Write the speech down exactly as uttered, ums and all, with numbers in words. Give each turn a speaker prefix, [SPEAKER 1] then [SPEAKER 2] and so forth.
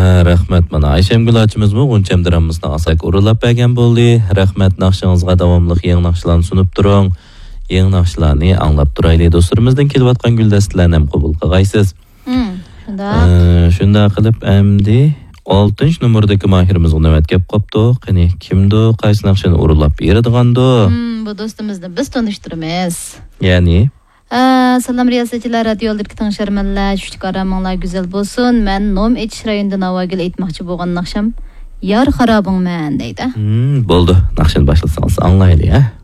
[SPEAKER 1] Rahmat, mana Ayşemgül açımızmı Gunçemdiramızda asak urulap bergen boldi. Rahmat, naqşыңызға davamlıq yeni naqşılarını sunup durun. Yeni naqşılarını anlap duraylı dostlarımızdan kelip atқан güldəstlərini hem qabul qılğaysız. Şunda qılıb əmdi oltinchi numurdaki mahirimiz nöbət kep qopdu. Qani kimdi? Qaysı naqşını urulap beradigandı?
[SPEAKER 2] Hmm, bu dostumuzni biz tanıştırmayız.
[SPEAKER 1] Yani
[SPEAKER 2] Salam riyasetçiler, radyoldaki tanışarmanlar, şüştük aramınlar güzel bolsun. Ben Nom Eçiş rayonundan avagil etmaqçı boğan naqşam. Yar xarabın mən deydi.
[SPEAKER 1] Hmm, boldu. Naqşını başlasanız anlaylı ya.